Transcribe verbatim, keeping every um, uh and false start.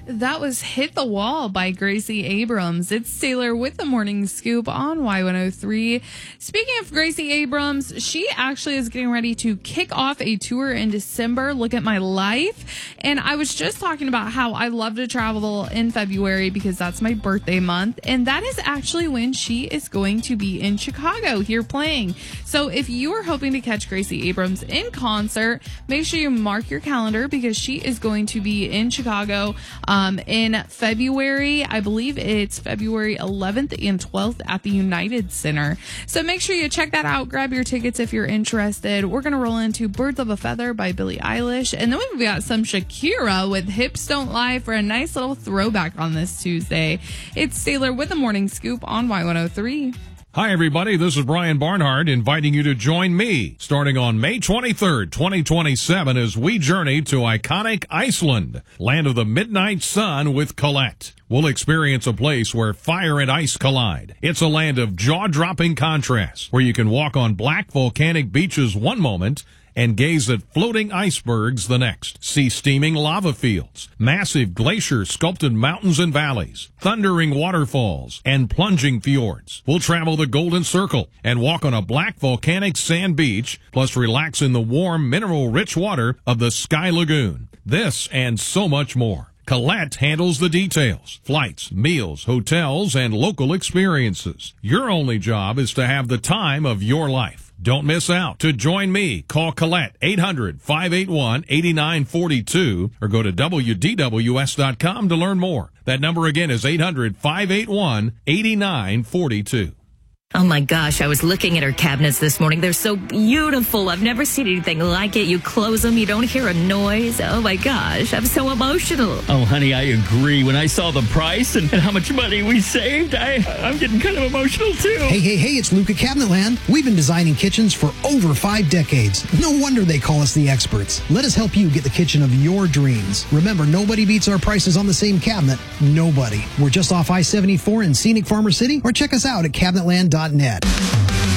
That was Hit the Wall by Gracie Abrams. It's Taylor with the Morning Scoop on Y one oh three. Speaking of Gracie Abrams, she actually is getting ready to kick off a tour in December. Look at my life. And I was just talking about how I love to travel in February because that's my birthday month. And that is actually when she is going to be in Chicago here playing. So if you are hoping to catch Gracie Abrams in concert, make sure you mark your calendar because she is going to be in Chicago Um, in February. I believe it's February eleventh and twelfth at the United Center. So make sure you check that out. Grab your tickets if you're interested. We're going to roll into Birds of a Feather by Billie Eilish. And then we've got some Shakira with Hips Don't Lie for a nice little throwback on this Tuesday. It's Taylor with the Morning Scoop on Y one oh three. Hi, everybody. This is Brian Barnhart inviting you to join me starting on May twenty-third, twenty twenty-seven as we journey to iconic Iceland, land of the midnight sun with Colette. We'll experience a place where fire and ice collide. It's a land of jaw-dropping contrasts where you can walk on black volcanic beaches one moment and gaze at floating icebergs the next. See steaming lava fields, massive glacier-sculpted mountains and valleys, thundering waterfalls, and plunging fjords. We'll travel the Golden Circle and walk on a black volcanic sand beach, plus relax in the warm, mineral-rich water of the Sky Lagoon. This and so much more. Colette handles the details, flights, meals, hotels, and local experiences. Your only job is to have the time of your life. Don't miss out. To join me, call Colette eight hundred, five eight one, eight nine four two or go to W D W S dot com to learn more. That number again is eight hundred, five eight one, eight nine four two. Oh my gosh, I was looking at her cabinets this morning. They're so beautiful. I've never seen anything like it. You close them, you don't hear a noise. Oh my gosh, I'm so emotional. Oh, honey, I agree. When I saw the price and, and how much money we saved, I, I'm getting kind of emotional too. Hey, hey, hey, it's Luke at Cabinetland. We've been designing kitchens for over five decades. No wonder they call us the experts. Let us help you get the kitchen of your dreams. Remember, nobody beats our prices on the same cabinet. Nobody. We're just off I seventy-four in scenic Farmer City, or check us out at cabinetland dot net.